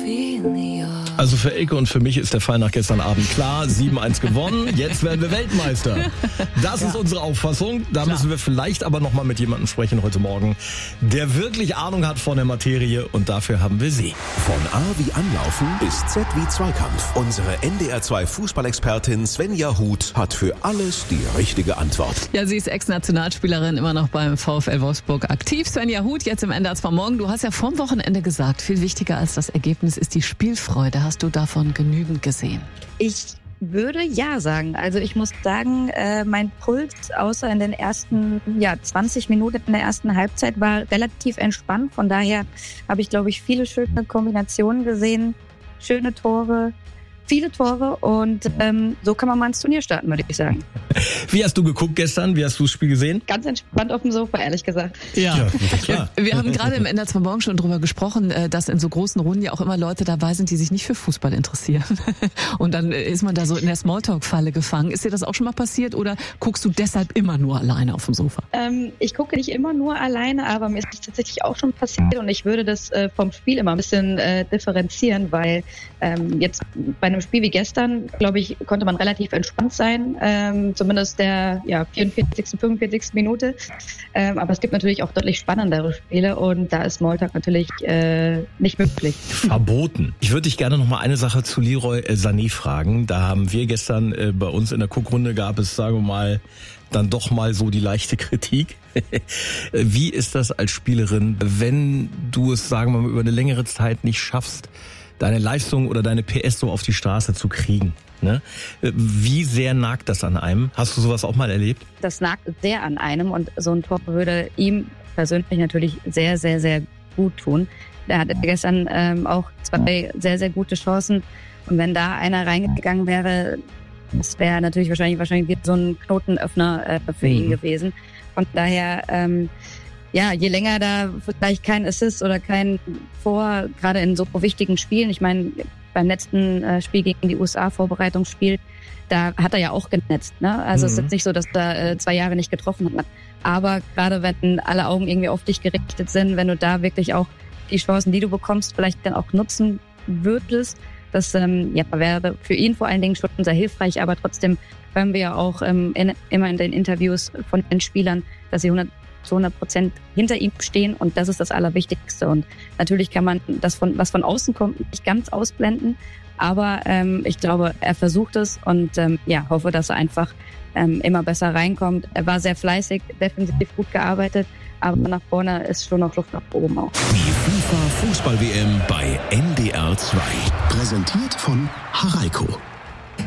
Also für Elke und für mich ist der Fall nach gestern Abend klar. 7-1 gewonnen, jetzt werden wir Weltmeister. Das ist unsere Auffassung. Da müssen wir vielleicht aber nochmal mit jemandem sprechen heute Morgen, der wirklich Ahnung hat von der Materie, und dafür haben wir sie. Von A wie Anlaufen bis Z wie Zweikampf. Unsere NDR2 Fußballexpertin Svenja Huth hat für alles die richtige Antwort. Ja, sie ist Ex-Nationalspielerin, immer noch beim VfL Wolfsburg aktiv. Svenja Huth, jetzt im NDR2 Morgen. Du hast ja vorm Wochenende gesagt, viel wichtiger als das Ergebnis ist die Spielfreude. Hast du davon genügend gesehen? Ich würde ja sagen. Also ich muss sagen, mein Puls, außer in den ersten 20 Minuten in der ersten Halbzeit, war relativ entspannt. Von daher habe ich, glaube ich, viele schöne Kombinationen gesehen, schöne Tore, viele Tore, und so kann man mal ins Turnier starten, würde ich sagen. Wie hast du geguckt gestern? Wie hast du das Spiel gesehen? Ganz entspannt auf dem Sofa, ehrlich gesagt. Ja, klar. Wir haben gerade im NDR2 Morgen schon drüber gesprochen, dass in so großen Runden ja auch immer Leute dabei sind, die sich nicht für Fußball interessieren. Und dann ist man da so in der Smalltalk-Falle gefangen. Ist dir das auch schon mal passiert oder guckst du deshalb immer nur alleine auf dem Sofa? Ich gucke nicht immer nur alleine, aber mir ist das tatsächlich auch schon passiert, und ich würde das vom Spiel immer ein bisschen differenzieren, weil jetzt bei einem Spiel wie gestern, glaube ich, konnte man relativ entspannt sein, zumindest der 44., 45. Minute. Aber es gibt natürlich auch deutlich spannendere Spiele, und da ist Smalltalk natürlich nicht möglich. Verboten. Ich würde dich gerne noch mal eine Sache zu Leroy Sané fragen. Da haben wir gestern bei uns in der Guckrunde, gab es, sagen wir mal, dann doch mal so die leichte Kritik. Wie ist das als Spielerin, wenn du es, sagen wir mal, über eine längere Zeit nicht schaffst, deine Leistung oder deine PS so auf die Straße zu kriegen? Ne? Wie sehr nagt das an einem? Hast du sowas auch mal erlebt? Das nagt sehr an einem, und so ein Tor würde ihm persönlich natürlich sehr, sehr, sehr gut tun. Der hatte gestern auch 2 sehr, sehr gute Chancen, und wenn da einer reingegangen wäre, das wäre natürlich wahrscheinlich so ein Knotenöffner für ihn gewesen. Von daher, je länger da vielleicht kein Assist oder kein Tor, gerade in so wichtigen Spielen, ich meine, beim letzten Spiel gegen die USA, Vorbereitungsspiel, da hat er ja auch genetzt, ne? Also es ist jetzt nicht so, dass er 2 Jahre nicht getroffen hat. Aber gerade wenn alle Augen irgendwie auf dich gerichtet sind, wenn du da wirklich auch die Chancen, die du bekommst, vielleicht dann auch nutzen würdest, das wäre für ihn vor allen Dingen schon sehr hilfreich. Aber trotzdem hören wir ja auch immer in den Interviews von den Spielern, dass sie 100% hinter ihm stehen, und das ist das Allerwichtigste. Und natürlich kann man das was von außen kommt, nicht ganz ausblenden, aber ich glaube, er versucht es, und hoffe, dass er einfach immer besser reinkommt. Er war sehr fleißig, defensiv gut gearbeitet, aber nach vorne ist schon noch Luft nach oben auch. Die FIFA Fußball-WM bei NDR2. Präsentiert von Haraiko.